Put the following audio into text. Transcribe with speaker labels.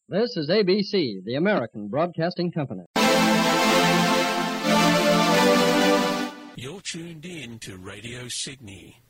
Speaker 1: This is ABC, the American Broadcasting Company.
Speaker 2: You're tuned in to Radio Sydney.